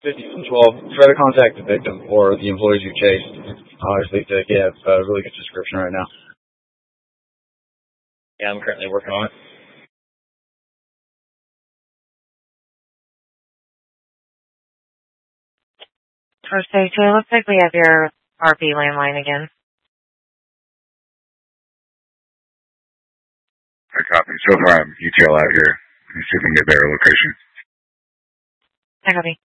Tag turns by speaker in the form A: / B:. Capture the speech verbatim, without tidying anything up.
A: fifty-one twelve, try to contact the victim or the employees you chased. Obviously, to get a really good description right now.
B: Yeah, I'm currently working on it.
C: First day two, looks like we have your R P landline again.
D: I copy. So far, I'm E T L out here. Let me see if we can get better location.
C: I copy.